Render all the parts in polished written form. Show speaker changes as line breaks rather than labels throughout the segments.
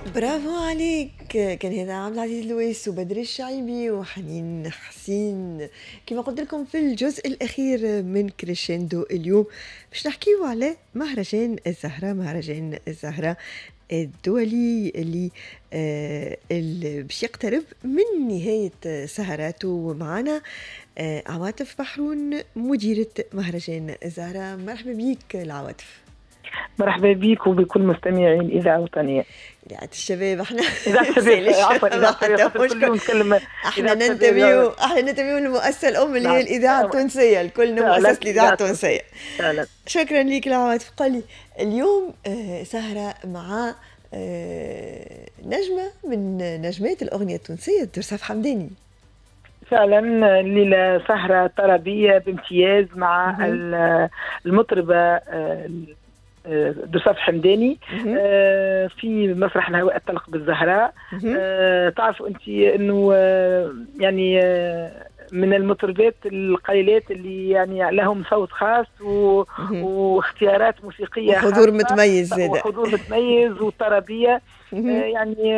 برافو عليك. كان هذا عبد العزيز لويس وبدر الشعيبي وحنين حسين. كما قلت لكم في الجزء الأخير من كريشندو اليوم باش نحكيو على مهرجان الزهرة الدولي اللي باش يقترب من نهاية سهراته. ومعنا عواطف بحرون مديرة مهرجان الزهرة. مرحبا بيك العواطف.
مرحبا بك وبكل مستمعين الإذاعة الوطنية.
إذاعة الشباب احنا
إذاعة الشباب عفوا
احنا ننتميو للمؤسسة الأم اللي هي الإذاعة التونسية. الكل مؤسسة الإذاعة التونسية. شكرا لك العواطف. قولي اليوم سهرة مع نجمة من نجمات الأغنية التونسية درساف حمداني.
فعلا ليلة سهرة طربية بامتياز مع المطربة درساف حمداني في مسرح الهواء الطلق بالزهراء. تعرفوا انت انه يعني من المطربات القليلات اللي يعني لهم صوت خاص واختيارات موسيقيه
وحضور متميز
وطربيه يعني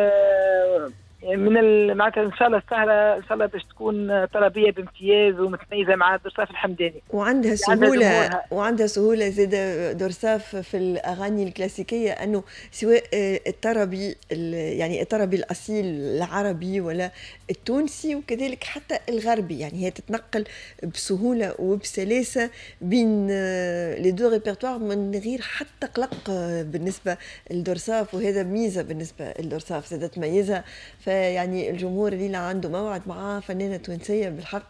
من معناتها ان شاء الله السهره ان شاء الله باش تكون طربيه بامتياز ومتميزه مع درساف الحمداني.
وعندها سهوله زاد درساف في الاغاني الكلاسيكيه انه سواء الطربي يعني الطربي الاصيل العربي ولا التونسي وكذلك حتى الغربي، يعني هي تتنقل بسهوله وبسلاسه بين لي دو ريبرتوار من غير حتى قلق بالنسبه لدرساف، وهذا ميزه بالنسبه لدرساف زاد تميزها. يعني الجمهور اللي عنده موعد مع فنانة تونسية بالحق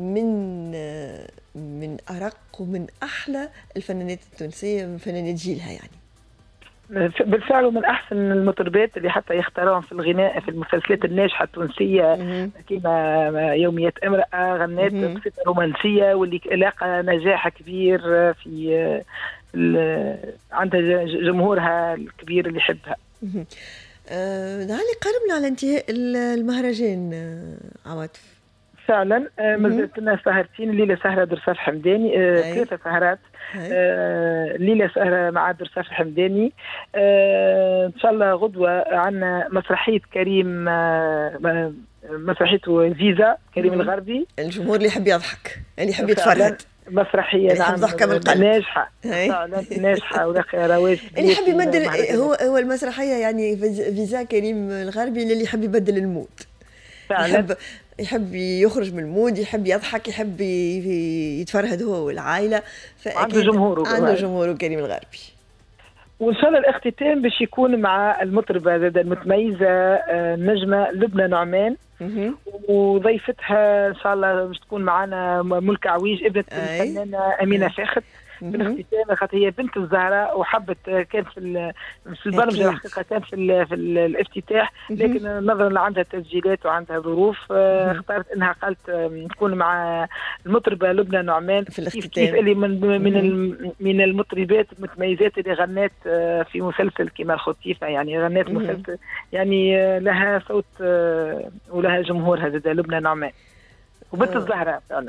من أرق ومن أحلى الفنانات التونسية، من فنانات جيلها يعني.
بالفعل من أحسن المطربات اللي حتى يختارون في الغناء في المسلسلات الناجحة التونسية كما يوميات امرأة غنات بصفة رومانسية واللي لاقى نجاح كبير في عندها جمهورها الكبير اللي يحبها.
نهالي قربنا على انتهاء المهرجان عواطف.
فعلا مازالت لنا سهرتين. الليله سهره درساف حمداني 3 سهرات. الليله سهره مع درساف حمداني ان شاء الله. غدوه عندنا مسرحيه كريم مسرحيه فيزا كريم الغربي.
الجمهور اللي يحب يضحك اللي يحب يتفرج.
مسرحيه ناجحه ناجحه ولاقي رواج
اللي يحب يبدل. هو المسرحيه يعني فيزا كريم الغربي اللي يحب يبدل المود فعلا. يحب يخرج من المود، يحب يضحك، يحب يتفرهد هو والعائله.
عنده
جمهوره كريم الغربي.
وان شاء الله الاختتام باش يكون مع المطربه المتميزه النجمه لبنى نعمان وضيفتها ان شاء الله باش تكون معنا ملكة عويج ابنه الفنانه امينه فاخت في الاختتام، خاطر هي بنت الزهراء وحبت كانت في البرمجه الحقيقه كانت في الافتتاح، لكن نظرا لعندها تسجيلات وعندها ظروف اختارت انها قالت تكون مع المطربه لبنى نعمان
في الاختتام.
كيف اللي من المطربات المتميزات اللي غنت في مسلسل كما الخطيفه، يعني غنت مسلسل يعني لها صوت ولها جمهورها زاد لبنى نعمان وبنت الزهرة فعلا.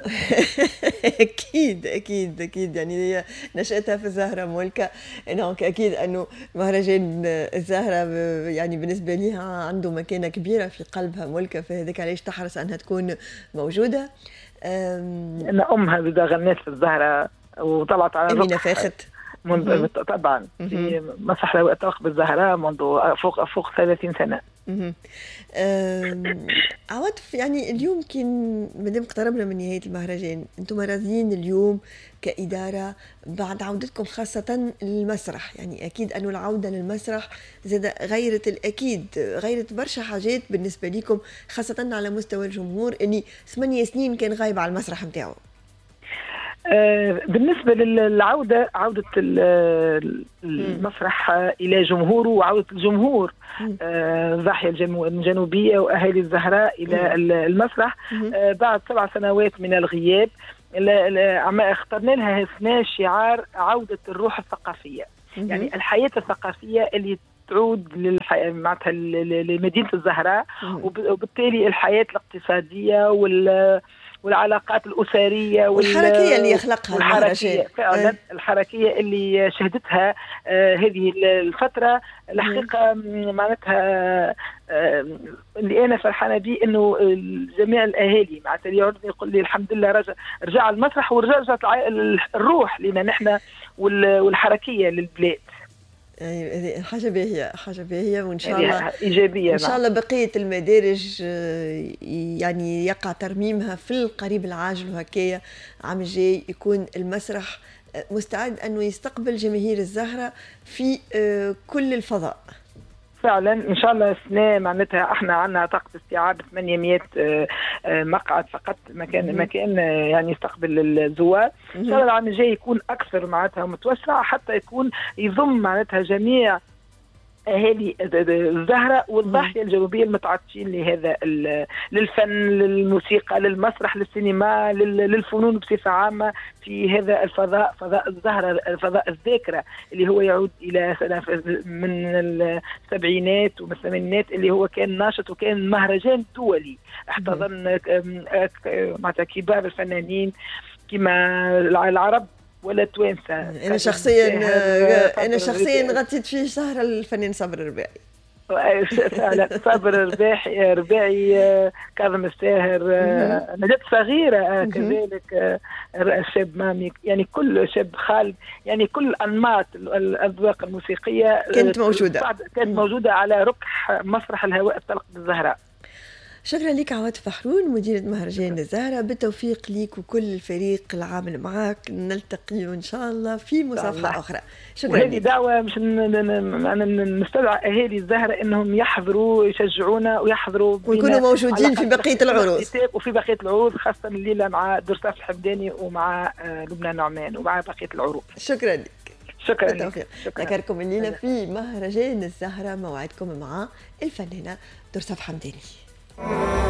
أكيد يعني هي نشأتها في الزهرة ملكة. إنه أكيد أنه مهرجان الزهرة يعني بالنسبة لها عنده مكانة كبيرة في قلبها ملكة، فهذاك علاش تحرص أنها تكون موجودة.
أن أمها بدأ غنت في الزهرة وطلعت على
أمينة فاخت
طبعا في مسرح الهواء الطلق بالزهراء منذ فوق 30 سنة.
عواطف، يعني اليوم كان مادام اقتربنا من نهاية المهرجان، انتم راضيين اليوم كإدارة بعد عودتكم خاصة للمسرح؟ يعني أكيد أنه العودة للمسرح زاد غيرت برشا حاجات بالنسبة لكم، خاصة على مستوى الجمهور اللي 8 سنين كان غايب على المسرح متاعه.
بالنسبة للعودة، عودة المسرح إلى جمهوره وعودة الجمهور الضاحية الجنوبية وأهالي الزهراء إلى المسرح بعد 7 سنوات من الغياب. اخترنا لها اسمها شعار عودة الروح الثقافية، يعني الحياة الثقافية اللي تعود معناتها لمدينة الزهراء، وبالتالي الحياة الاقتصادية والعلاقات الاسريه
والحركيه اللي يخلقها المهرجان
فعلا الحركيه اللي شهدتها هذه الفتره الحقيقه معناتها اللي انا فرحانه به انه جميع الاهالي معناتها يعودني يقول لي الحمد لله رجع المسرح ورجعت الروح لنا نحن والحركيه للبلاد.
يعني حاجه باهيه، حاجه باهيه، وان شاء الله
ايجابيه
ان شاء الله بقيه المدارج يعني يقع ترميمها في القريب العاجل، وهكايا عام الجاي يكون المسرح مستعد انه يستقبل جماهير الزهره في كل الفضاء.
فعلا ان شاء الله السنه معناتها احنا عندنا طاقه استيعاب 800 مقعد فقط مكان يعني يستقبل الزوار. ان شاء الله العام الجاي يكون اكثر معناتها متوسع حتى يكون يضم معناتها جميع اهالي الزهره والضاحيه الجنوبيه المتعطشين لهذا للفن، للموسيقى، للمسرح، للسينما، للفنون بصفه عامه في هذا الفضاء، فضاء الزهره، فضاء الذاكره اللي هو يعود الى من السبعينات ومن الثمانينات اللي هو كان ناشط وكان مهرجان دولي احتضن معناتها كبار الفنانين كما العرب ولا توانسه.
انا شخصيا غطيت فيه شهر الفنان صابر الرباعي.
فعلا صابر الرباعي، كاظم الساهر، نجاة صغيره كذلك، الشاب مامي، يعني كل شاب خالد، يعني كل انماط الاذواق الموسيقيه
كانت موجوده
على ركح مسرح الهواء الطلق بالزهراء.
شكرا لك عواد فحرون مديرة مهرجان الزهرة، بالتوفيق ليك وكل الفريق العامل معك، نلتقي إن شاء الله في مصافحة أخرى. شكرا.
وهذه دعوة مش نستدعى أهالي الزهرة إنهم يحضروا يشجعونا ويحضروا
ويكونوا موجودين في بقية العروض
وفي بقية العروض، خاصة الليلة مع درساف الحمداني ومع لبنى نعمان ومع بقية العروض.
شكرا لك.
شكرا لك.
ذكركم الليلة في مهرجان الزهرة موعدكم مع الفنانة درساف حمداني.